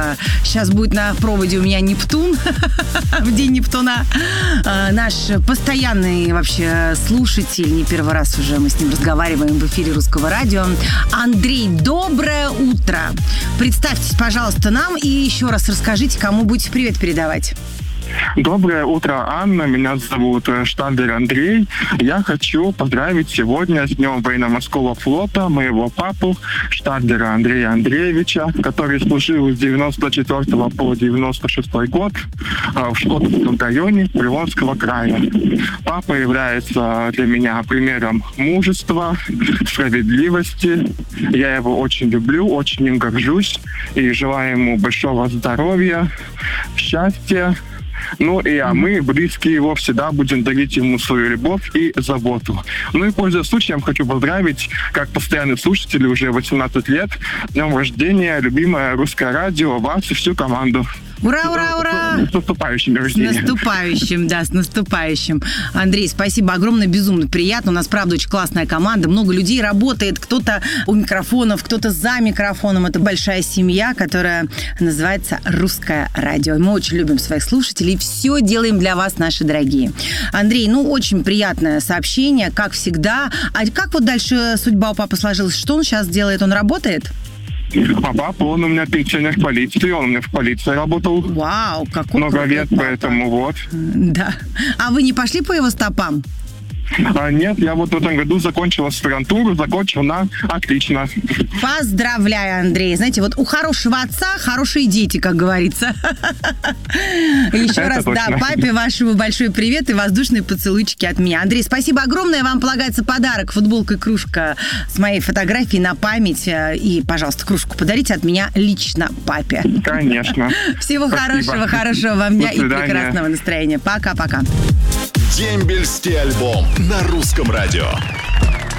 Сейчас будет на проводе у меня Нептун в день Нептуна. Наш постоянный вообще слушатель, не первый раз уже мы с ним разговариваем в эфире Русского радио. Андрей, доброе утро. Представьтесь, пожалуйста, нам и еще раз расскажите, кому будете привет передавать. Доброе утро, Анна. Меня зовут Штандер Андрей. Я хочу поздравить сегодня с Днем военно-морского флота моего папу Штандера Андрея Андреевича, который служил с 94 по 96 год в Шкотовском районе Приволжского края. Папа является для меня примером мужества, справедливости. Я его очень люблю, очень им горжусь и желаю ему большого здоровья, счастья. Ну и мы, близкие его, всегда будем дарить ему свою любовь и заботу. Ну и, пользуясь случаем, хочу поздравить, как постоянный слушатель, уже 18 лет, с днем рождения, любимое Русское радио, вас и всю команду. Ура, ура, ура! С наступающим рождением. С наступающим, да, с наступающим. Андрей, спасибо огромное, безумно приятно. У нас, правда, очень классная команда, много людей работает, кто-то у микрофонов, кто-то за микрофоном. Это большая семья, которая называется Русское радио. Мы очень любим своих слушателей, все делаем для вас, наши дорогие. Андрей, очень приятное сообщение, как всегда. А как вот дальше судьба у папы сложилась? Что он сейчас делает? Он работает? А папа, он у меня пенсионер в полиции, он у меня в полиции работал. Вау, какой много лет, поэтому вот. Да. А вы не пошли по его стопам? Нет, я вот в этом году закончил аспирантуру, закончил на отлично. Поздравляю, Андрей. Знаете, вот у хорошего отца хорошие дети, как говорится. Еще раз, да, папе вашему большой привет и воздушные поцелуйчики от меня. Андрей, спасибо огромное. Вам полагается подарок. Футболка и кружка с моей фотографией на память. И, пожалуйста, кружку подарите от меня лично папе. Конечно. Всего хорошего, хорошего вам дня и прекрасного настроения. Пока-пока. Дембельский альбом на Русском радио.